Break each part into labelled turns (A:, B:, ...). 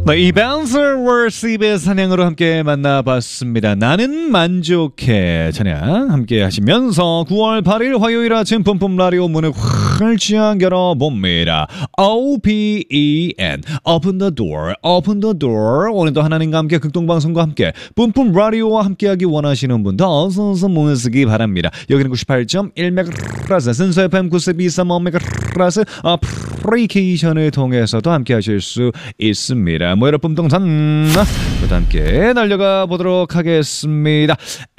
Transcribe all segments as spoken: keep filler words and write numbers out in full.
A: 네, 이벤스 월십의 찬양으로 함께 만나봤습니다. 나는 만족해 찬양 함께 하시면서 구월 팔일 화요일 아침 뿜뿜 라디오 문을 활짝 열어봅니다. 오 피 이 엔 Open the door, open the door. 오늘도 하나님과 함께 극동방송과 함께 뿜뿜 라디오와 함께하기 원하시는 분들 어서어서 모시기 바랍니다. 여기는 구십팔 점 일 메가헤르츠 순수 에프엠 구십이 점 삼 메가헤르츠 어플리케이션을 통해서도 함께하실 수 있습니다. 뭐 여러분 동산 또 함께 날려가 보도록 하겠습니다.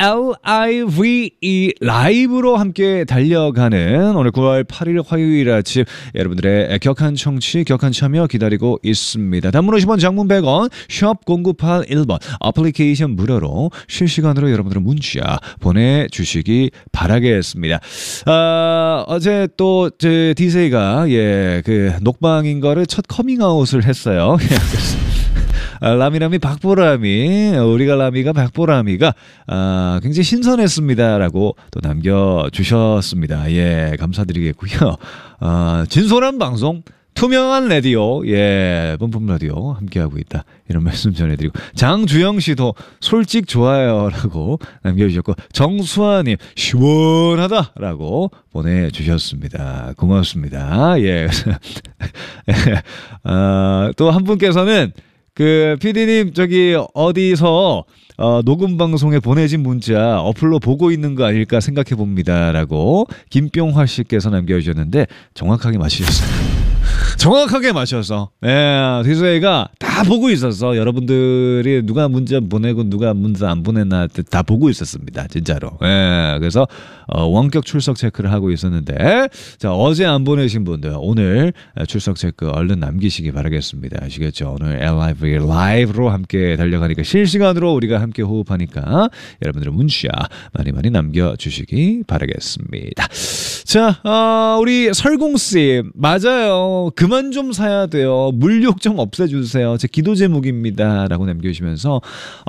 A: 라이브 라이브로 함께 달려가는 오늘 구월 팔일 화요일 아침 여러분들의 격한 청취 격한 참여 기다리고 있습니다. 단문 오십 원 장문 백 원 샵 공구팔일 번 어플리케이션 무료로 실시간으로 여러분들의 문자 보내주시기 바라겠습니다. 아, 어제 또 제 디제이가 예, 그 녹방인 거를 첫 커밍아웃을 했어요. 아, 라미라미 박보람이 우리가 라미가 박보람이가 아, 굉장히 신선했습니다라고 또 남겨주셨습니다. 예, 감사드리겠고요. 아, 진솔한 방송 투명한 라디오, 예, 뿜뿜 라디오 함께하고 있다. 이런 말씀 전해드리고, 장주영 씨도 솔직 좋아요라고 남겨주셨고, 정수아님, 시원하다라고 보내주셨습니다. 고맙습니다. 예. 아, 또 한 분께서는, 그, 피디님, 저기, 어디서, 어, 녹음 방송에 보내진 문자 어플로 보고 있는 거 아닐까 생각해 봅니다. 라고, 김병화 씨께서 남겨주셨는데, 정확하게 맞히셨어요. 정확하게 맞춰서 예, 디제이가 다 보고 있었어. 여러분들이 누가 문자 보내고 누가 문자 안 보냈나 다 보고 있었습니다. 진짜로. 예, 그래서 어, 원격 출석 체크를 하고 있었는데 자, 어제 안 보내신 분들 오늘 출석 체크 얼른 남기시기 바라겠습니다. 아시겠죠? 오늘 라이브 라이브로 함께 달려가니까 실시간으로 우리가 함께 호흡하니까 여러분들의 문자 많이 많이 남겨주시기 바라겠습니다. 자, 어, 우리 설공씨 맞아요. 그만 좀 사야 돼요. 물욕 좀 없애주세요. 제 기도 제목입니다. 라고 남겨주시면서